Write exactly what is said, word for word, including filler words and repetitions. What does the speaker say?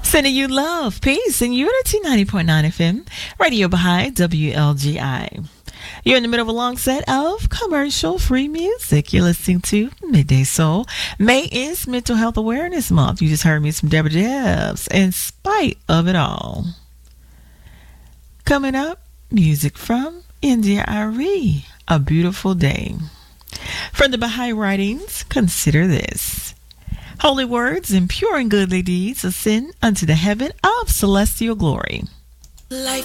Sending you love, peace, and unity. ninety point nine F M, Radio Baha'i, W L G I. You're in the middle of a long set of commercial-free music. You're listening to Midday Soul. May is Mental Health Awareness Month. You just heard me some Deborah Debs, in spite of it all. Coming up, music from India Ari, A Beautiful Day. From the Baha'i writings, consider this. Holy words and pure and goodly deeds ascend unto the heaven of celestial glory. Life